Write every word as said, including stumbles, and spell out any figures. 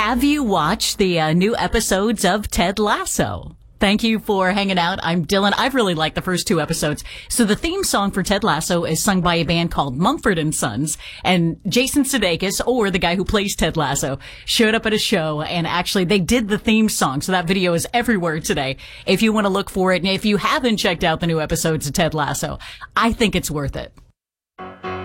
Have you watched the uh, new episodes of Ted Lasso? Thank you for hanging out. I'm Dylan. I've really liked the first two episodes. So the theme song for Ted Lasso is sung by a band called Mumford and Sons. And Jason Sudeikis, or the guy who plays Ted Lasso, showed up at a show, and actually they did the theme song. So that video is everywhere today if you want to look for it. And if you haven't checked out the new episodes of Ted Lasso, I think it's worth it.